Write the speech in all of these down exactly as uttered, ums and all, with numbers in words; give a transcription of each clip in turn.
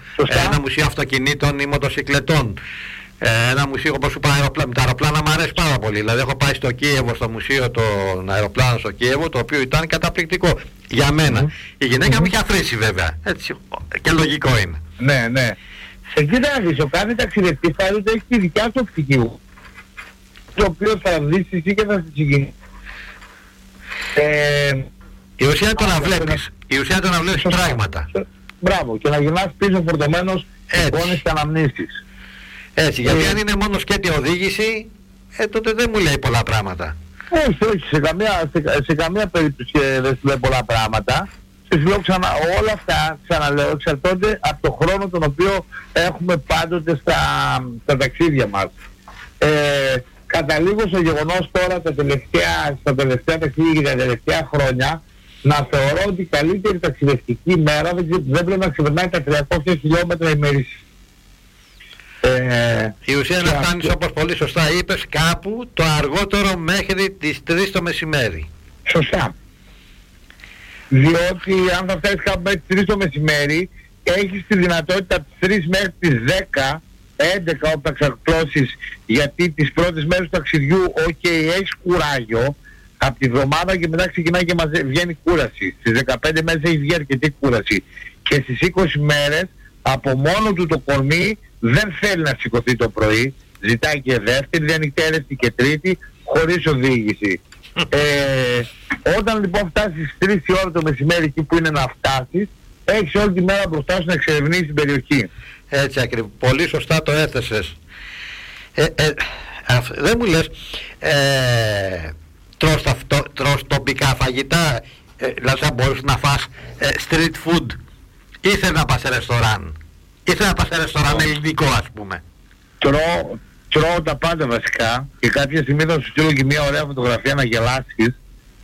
Σωστά. ένα μουσείο αυτοκινήτων ή μοτοσυκλετών. Ένα μουσείο όπως σου είπα, αεροπλά... τα αεροπλάνα μου αρέσει πάρα πολύ. Δηλαδή έχω πάει στο Κίεβο, στο μουσείο των αεροπλάνων στο Κίεβο, το οποίο ήταν καταπληκτικό για μένα. Mm-hmm. Η γυναίκα mm-hmm. μου είχε αφρίσει βέβαια, έτσι, και λογικό είναι. Ναι, ναι. Εκεί να δεις, ο κάθε ταξιδευτής πάντοτε έχει τη δικιά του οπτική, το οποίο θα δεις εσύ και θα στη συγκινήσει. Ε, η ουσία είναι το να βλέπεις, η ουσία είναι το να βλέπεις πράγματα. Μπράβο, και να γυρνάς πίσω φορτωμένος εικόνες και αναμνήσεις. Έτσι, γιατί ε, αν είναι μόνο σκέτη οδήγηση, ε, τότε δεν μου λέει πολλά πράγματα. Όχι, όχι, σε καμία, σε, σε καμία περίπτωση δεν σου λέει πολλά πράγματα. Σε λέω ξανά, όλα αυτά, ξαναλέω, εξαρτώνται από το χρόνο τον οποίο έχουμε πάντοτε στα, στα ταξίδια μας. Ε, καταλήγω στο γεγονός τώρα τα τελευταία, στα τελευταία ταξίδια και τα τελευταία χρόνια να θεωρώ ότι η καλύτερη ταξιδευτική μέρα δεν, δεν πρέπει να ξεπερνάει τα τριακόσια χιλιόμετρα ημερήσια. Ε, η ουσία είναι να φτάνεις, όπως πολύ σωστά είπες, κάπου το αργότερο μέχρι τις τρεις το μεσημέρι. Σωστά. Διότι αν θα φτάσεις κάπου μέχρι τις τρεις το μεσημέρι, έχεις τη δυνατότητα από τις τρεις μέχρι τις δέκα, έντεκα όπου θα ξαπλώσεις, γιατί τις πρώτες μέρες του ταξιδιού, ok, έχεις κουράγιο, από τη βδομάδα και μετά ξεκινάει και μαζε... βγαίνει κούραση. Στις δεκαπέντε μέρες έχει βγει αρκετή κούραση. Και στις είκοσι μέρες, από μόνο του το κορμί δεν θέλει να σηκωθεί το πρωί, ζητάει και δεύτερη, διανυκτέρευτη και τρίτη, χωρίς οδήγηση. ε, όταν λοιπόν φτάσεις στις τρεις η ώρα το μεσημέρι εκεί που είναι να φτάσεις, έχεις όλη τη μέρα μπροστά σου να εξερευνήσεις την περιοχή. Έτσι ακριβώς, πολύ σωστά το έθεσες. Ε, ε, αυ, δεν μου λες, ε, τρως, ταυτο, τρως τοπικά φαγητά, ε, δηλαδή θα μπορείς να φας ε, street food, ή θες να πας σε ρεστοράν, ή θες να πας σε ρεστοράν ελληνικό ας πούμε. Τρώω, τρώω τα πάντα βασικά και κάποια στιγμή θα σου στείλω και μια ωραία φωτογραφία να γελάσεις.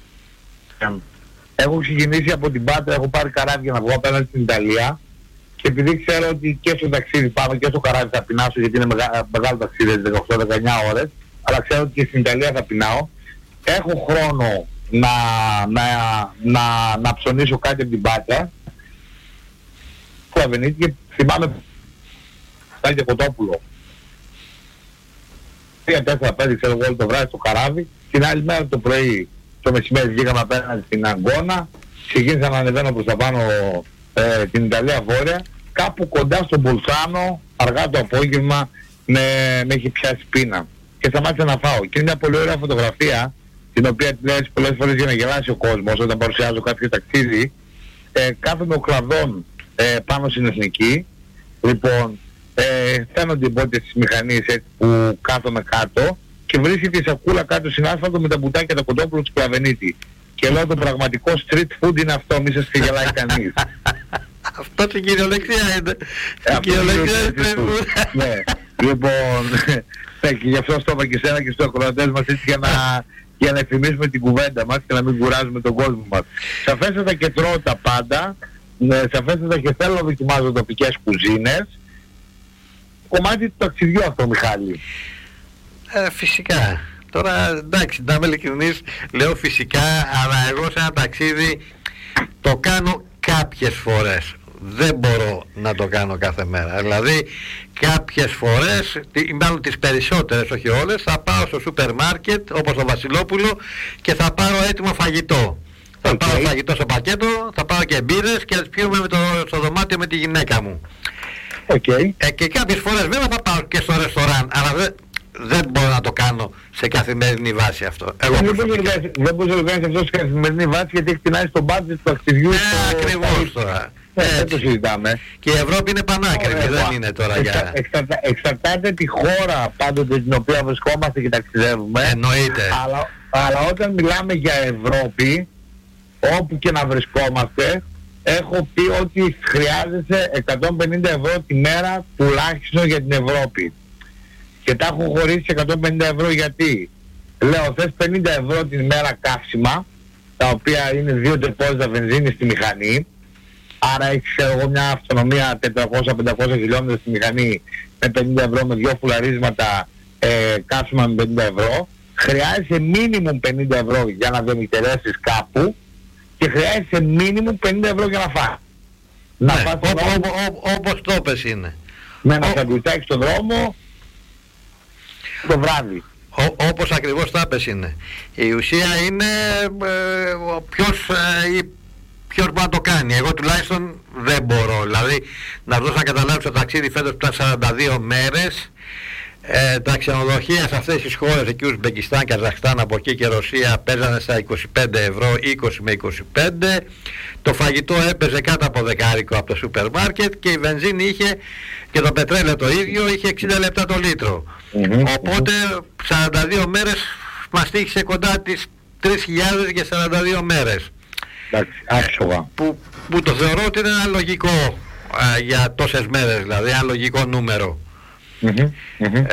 Έχω ξεκινήσει από την Πάτρα, έχω πάρει καράβι για να βγω απέναντι στην Ιταλία και επειδή ξέρω ότι και στο ταξίδι πάμε και στο καράβι θα πεινάσω γιατί είναι μεγα, μεγάλο ταξίδι, δεκαοκτώ με δεκαεννιά ώρες, αλλά ξέρω ότι και στην Ιταλία θα πεινάω. Έχω χρόνο να, να, να, να ψωνίσω κάτι από την Πάτρα στο Αβενίτη και θυμάμαι θα και κοτόπουλο. τρία, τέσσερα, πέντε ξέρω εγώ όλο το βράδυ στο καράβι. Την άλλη μέρα το πρωί, το μεσημέρι βγήκαμε απέναντι στην Αγκώνα. Ξεκίνησα να ανεβαίνω προς τα πάνω ε, την Ιταλία βόρεια. Κάπου κοντά στο Μπολτσάνο, αργά το απόγευμα, με, με έχει πιάσει πείνα. Και σταμάτησα να φάω. Και είναι μια πολύ ωραία φωτογραφία, την οποία τη λες πολλές φορές για να γελάσει ο κόσμος όταν παρουσιάζω κάποιο ταξίδι. Ε, κάθομαι ο κλαδόν ε, πάνω στην Εθνική. Λοιπόν, Ε, φαίνονται οι μπότες της μηχανής έτσι, που κάθομαι κάτω και βρίσκεται η σακούλα κάτω στην άσφαλτο με τα μπουτάκια τα κοντόπουλο του Κλαβενίτη. Και λέω το πραγματικό street food είναι αυτό, μη σας ξεγελάει κανείς. Αυτό την κυριολεξία είναι. Την κυριολεξία είναι street food. Ναι, λοιπόν, ναι, και γι' αυτό στο είπα και σένα και στους ακροατές μας έτσι για να, για να εφημίσουμε την κουβέντα μας και να μην κουράζουμε τον κόσμο μας. Σαφέστατα και τρώω τα πάντα, ναι, σαφέστατα και θέλω να δοκιμάζω τοπικές κουζίνες. Κομμάτι του ταξιδιού αυτό, Μιχάλη. Ε, φυσικά. Τώρα εντάξει, να είμαι ειλικρινής, λέω φυσικά, αλλά εγώ σε ένα ταξίδι το κάνω κάποιες φορές. Δεν μπορώ να το κάνω κάθε μέρα. Δηλαδή κάποιες φορές, μάλλον τις περισσότερες, όχι όλες, θα πάω στο σούπερ μάρκετ όπως το Βασιλόπουλο και θα πάρω έτοιμο φαγητό. Θα okay. πάρω φαγητό στο πακέτο, θα πάρω και μπύρες και τις πιούμε με το, στο δωμάτιο με τη γυναίκα μου. Okay. Ε, και κάποιες φορές βέβαια θα πάω και στο ρεστοράν, αλλά δεν, δεν μπορώ να το κάνω σε καθημερινή βάση αυτό. Εγώ δεν μπορείς να το κάνεις αυτό σε καθημερινή βάση γιατί εκτινάει τον budget του ταξιδιού. Ε, στο... ακριβώς τώρα. Ε, δεν το συζητάμε. Και η Ευρώπη είναι πανάκριβη, ε, δεν είναι τώρα εξα, για... Εξαρτα, εξαρτάται τη χώρα πάντοτε την οποία βρισκόμαστε και ταξιδεύουμε. Εννοείται. Αλλά, αλλά όταν μιλάμε για Ευρώπη, όπου και να βρισκόμαστε, έχω πει ότι χρειάζεσαι εκατόν πενήντα ευρώ τη μέρα τουλάχιστον για την Ευρώπη. Και τα έχω χωρίσει εκατόν πενήντα ευρώ γιατί λέω θες πενήντα ευρώ την μέρα καύσιμα, τα οποία είναι δύο τεπόζιτα βενζίνη στη μηχανή, άρα έχεις εγώ μια αυτονομία τετρακόσια με πεντακόσια χιλιόμετρα στη μηχανή με πενήντα ευρώ με δυο φουλαρίσματα ε, καύσιμα με πενήντα ευρώ. Χρειάζεσαι μίνιμουμ πενήντα ευρώ για να διαμυτερέσεις κάπου και χρειάζεσαι μίνιμουμ πενήντα ευρώ για να φας. να ναι, πας ό, ό, ό, όπως το πες είναι. Με ένα σαντουιτσάκι στον δρόμο το βράδυ. Ό, όπως ακριβώς τα πες είναι. Η ουσία είναι ε, ποιος, ε, ποιος μπορεί να το κάνει. Εγώ τουλάχιστον δεν μπορώ. Δηλαδή να δώσω να καταλάβεις το ταξίδι φέτος πια σαράντα δύο μέρες. Ε, τα ξενοδοχεία σε αυτές τις χώρες, εκεί Ουσμπεκιστάν, Καζαχστάν, από εκεί και Ρωσία, παίζανε στα είκοσι πέντε ευρώ, είκοσι με είκοσι πέντε. Το φαγητό έπαιζε κάτω από δεκάρικο από το σούπερ μάρκετ και η βενζίνη είχε, και το πετρέλαιο το ίδιο, είχε εξήντα λεπτά το λίτρο. Mm-hmm. Οπότε σαράντα δύο μέρες μας τύχησε κοντά τις τρεις χιλιάδες για σαράντα δύο μέρες. Εντάξει, άξογα. Που, που το θεωρώ ότι είναι ένα λογικό α, για τόσες μέρες, δηλαδή ένα λογικό νούμερο. Mm-hmm, mm-hmm. Ε,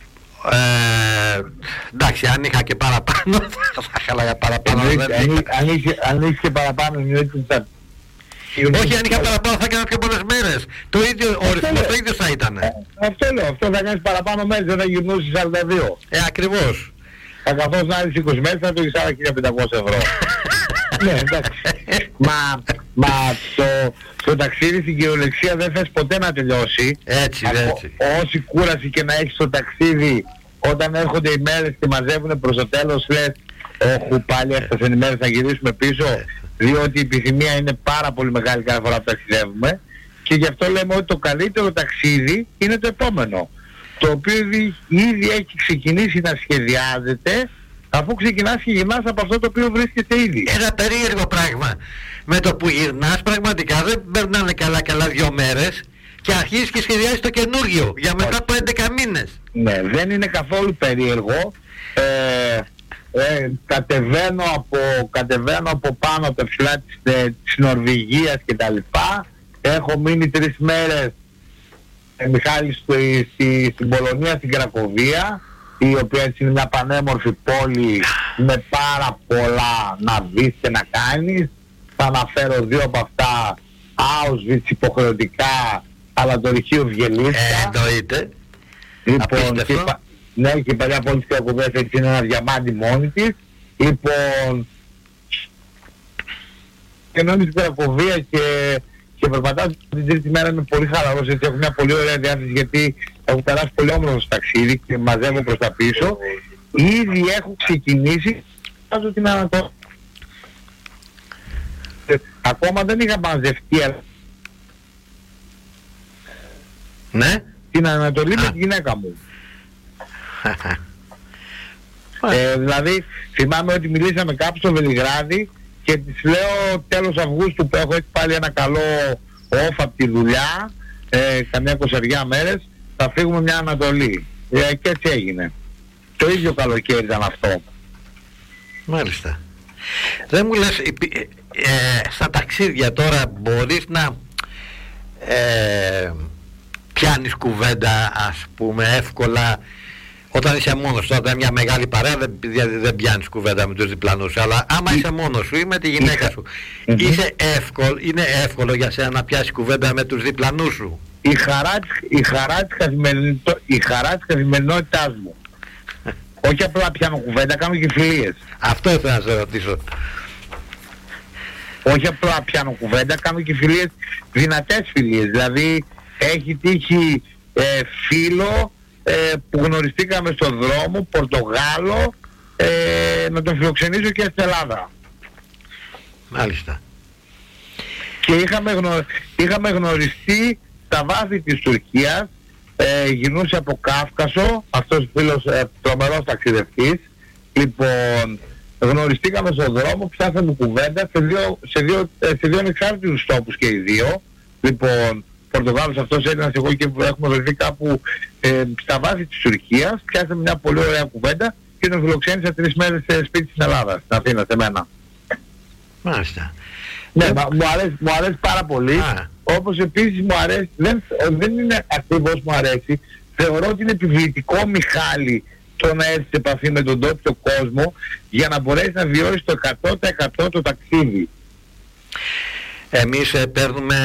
ε, εντάξει, αν είχα και παραπάνω θα χαλάγα παραπάνω. Αν, δεν αν, αν, είχε, αν είχε και παραπάνω θα... Όχι, αν είχα παραπάνω θα έκανα πιο πολλές μέρες. Το ίδιο, ο ρυθμός το ίδιο θα ήταν. ε, Αυτό λέω, αυτό θα κάνεις παραπάνω μέρες, δεν θα γυρνούσεις σαράντα δύο. Ε, ακριβώς. Θα καθώς να είσαι είκοσι μέρες θα το έχεις άλλα χίλια πεντακόσια ευρώ. Ναι, εντάξει. Μα, μα το, το ταξίδι στην κυριολεξία δεν θες ποτέ να τελειώσει. Έτσι, Από, έτσι. Όση κούραση και να έχεις το ταξίδι, όταν έρχονται οι μέρες και μαζεύουν προς το τέλος, λες όχου πάλι έφτασαν οι μέρες να γυρίσουμε πίσω, διότι η επιθυμία είναι πάρα πολύ μεγάλη κάθε φορά που ταξιδεύουμε, και γι' αυτό λέμε ότι το καλύτερο ταξίδι είναι το επόμενο, το οποίο ήδη, ήδη έχει ξεκινήσει να σχεδιάζεται, αφού ξεκινάς και γυρνάς από αυτό το οποίο βρίσκεται ήδη. Ένα περίεργο πράγμα. Με το που γυρνάς πραγματικά δεν περνάνε καλά καλά δύο μέρες και αρχίζεις και σχεδιάζεις το καινούργιο για μετά από έντεκα μήνες. Ναι, δεν είναι καθόλου περίεργο. Ε, ε, κατεβαίνω, από, κατεβαίνω από πάνω από τα ψηλά της, ε, της Νορβηγίας και τα λοιπά. Έχω μείνει τρεις μέρες, ε, Μιχάλη, στη, στη, στην Πολωνία, στην Κρακοβία, η οποία έτσι είναι μια πανέμορφη πόλη με πάρα πολλά να δεις και να κάνεις. Θα αναφέρω δύο από αυτά, Auschwitz υποχρεωτικά, αλλά το ρηχείο Βιελίσκα. Ε, εννοείται. Λοιπόν, και, ναι, και η παλιά πόλη της Κρακοβίας έτσι είναι ένα διαμάντι μόνη της. Λοιπόν, και ενώ είμαι στην Κρακοβία και, και περπατάω την τρίτη μέρα είμαι πολύ χαλαρός, έτσι έχω μια πολύ ωραία διάθεση, γιατί έχω περάσει πολύ όμορφο στο ταξίδι και μαζεύω προς τα πίσω. Ήδη έχω ξεκινήσει, βάζω την Ανατολή. Ακόμα δεν είχα μαζευτεί, αλλά... Ναι. Την Ανατολή με τη γυναίκα μου. ε, δηλαδή θυμάμαι ότι μιλήσαμε κάπου στο Βελιγράδι και της λέω τέλος Αυγούστου που έχω έτσι πάλι ένα καλό off από τη δουλειά, ε, καμιά εικοσαριά μέρες, θα φύγουμε μια Ανατολή. Ε, και έτσι έγινε. Το ίδιο καλοκαίρι ήταν αυτό. Μάλιστα. Δεν μου λες, ε, ε, στα ταξίδια τώρα μπορείς να ε, πιάνεις κουβέντα, ας πούμε, εύκολα όταν είσαι μόνος σου? Όταν μια μεγάλη παρέα δεν, δεν πιάνεις κουβέντα με τους διπλανούς, αλλά άμα είσαι μόνος σου ή με τη γυναίκα σου, είσαι εύκολο, είναι εύκολο για σένα να πιάσεις κουβέντα με τους διπλανούς σου? Η χαρά, η χαρά, της, καθημερινο... η χαρά της καθημερινότητάς μου. Όχι απλά πιάνω κουβέντα, κάνω και φιλίες. Αυτό ήθελα να σε ρωτήσω. Όχι απλά πιάνω κουβέντα, κάνω και φιλίες, δυνατές φιλίες. Δηλαδή έχει τύχει ε, φίλο ε, που γνωριστήκαμε στον δρόμο, Πορτογάλο, ε, να τον φιλοξενήσω και στην Ελλάδα. Μάλιστα. Και είχαμε, γνω... είχαμε γνωριστεί στα βάθη της Τουρκίας, ε, γυρνούσε από Κάφκασο, αυτός ο φίλος ε, τρομερός ταξιδευτής. Λοιπόν, γνωριστήκαμε στον δρόμο, ψάχναμε κουβέντα σε δύο, σε δύο, σε δύο ανεξάρτητους τόπους και οι δύο. Λοιπόν, Πορτογάλος αυτός, Έλληνας εγώ, και έχουμε βρεθεί κάπου ε, στα βάθη της Τουρκίας. Πιάσαμε μια πολύ ωραία κουβέντα και τον φιλοξένησα τρεις μέρες σε σπίτι στην Ελλάδα, στην Αθήνα, σε μένα. Μάλιστα. Ναι, μα, μου, αρέσει, μου αρέσει πάρα πολύ. Α. Όπως επίσης μου αρέσει, δεν, δεν είναι ακριβώς μου αρέσει, θεωρώ ότι είναι επιβλητικό, Μιχάλη, το να έρθει σε επαφή με τον τόπιο κόσμο για να μπορέσει να βιώσει το εκατό τοις εκατό το ταξίδι. Εμείς ε, παίρνουμε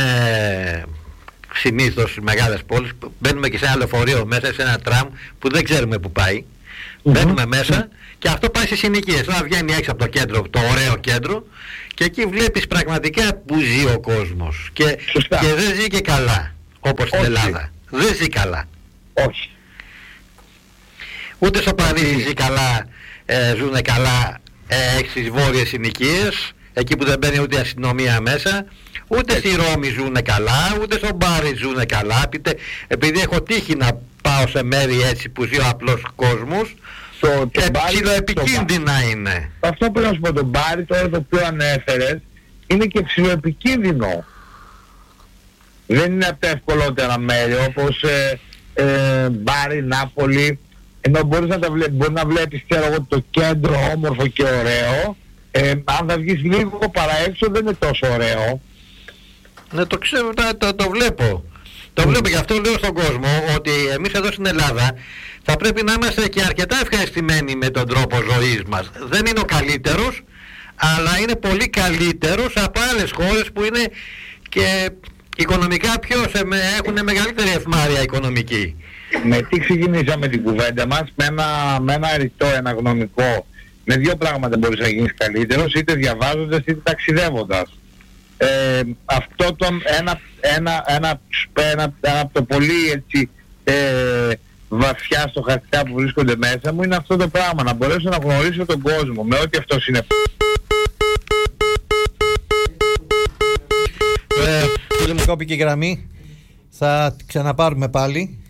συνήθως στις μεγάλες πόλεις, μπαίνουμε και σε ένα λεωφορείο μέσα, σε ένα τραμ που δεν ξέρουμε που πάει, Mm-hmm. Μπαίνουμε μέσα mm-hmm. και αυτό πάει στις συνοικίες. Τώρα βγαίνει έξω από το κέντρο, το ωραίο κέντρο, και εκεί βλέπεις πραγματικά που ζει ο κόσμος. Και, και δεν ζει και καλά, όπως στην Ελλάδα. Δεν ζει καλά. Όχι. Ούτε στο Παρίσι ζει καλά, ε, ζουνε καλά, ε, στις βόρειες συνοικίες, εκεί που δεν μπαίνει ούτε αστυνομία μέσα. Ούτε στη Ρώμη ζουνε καλά, ούτε στο Μπάρι ζουνε καλά. Πείτε, επειδή έχω τύχει να πάω σε μέρη έτσι που ζει ο απλός κόσμος, το, και ψιλοεπικίνδυνα είναι. Αυτό που να σου πω, το Μπάρι τώρα το οποίο ανέφερες είναι και ψιλοεπικίνδυνο. Δεν είναι από τα ευκολότερα μέρη όπως ε, ε, Μπάρι, Νάπολη, ενώ μπορείς να, τα βλέ, μπορεί να βλέπεις, ξέρω εγώ, το κέντρο όμορφο και ωραίο, ε, αν θα βγεις λίγο παρά έξω δεν είναι τόσο ωραίο. Ναι, το ξέρω, το, το, το βλέπω. Το βλέπω, γι' αυτό λέω στον κόσμο ότι εμείς εδώ στην Ελλάδα θα πρέπει να είμαστε και αρκετά ευχαριστημένοι με τον τρόπο ζωής μας. Δεν είναι ο καλύτερος, αλλά είναι πολύ καλύτερος από άλλες χώρες που είναι και οικονομικά πιο σε, έχουν μεγαλύτερη ευμάρεια οικονομική. Με τι ξεκινήσαμε την κουβέντα μας? Με ένα, με ένα ρητό, ένα γνωμικό. Με δύο πράγματα μπορείς να γίνεις καλύτερος, είτε διαβάζοντας είτε ταξιδεύοντας. Ε, αυτό τον ένα, ένα, ένα, ένα, ένα από το πολύ έτσι ε, βαθιά στοχαστικά που βρίσκονται μέσα μου είναι αυτό το πράγμα, να μπορέσω να γνωρίσω τον κόσμο με ό,τι αυτό είναι. Ε, φίλε μου, κόπηκε η γραμμή, θα ξαναπάρουμε πάλι.